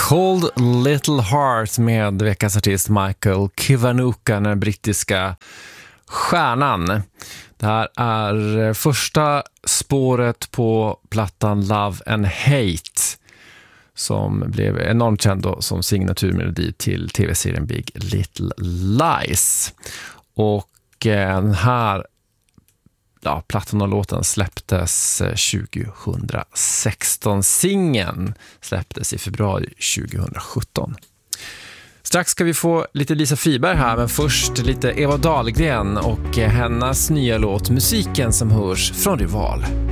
Cold Little Heart med veckans artist Michael Kiwanuka, den brittiska stjärnan. Det här är första spåret på plattan Love and Hate, som blev enormt känd då som signaturmelodi till tv-serien Big Little Lies. Och den här plattan och låten släpptes 2016. Singeln släpptes i februari 2017. Strax ska vi få lite Lisa Friberg här, men först lite Eva Dahlgren och hennes nya låt Musiken som hörs från Rival.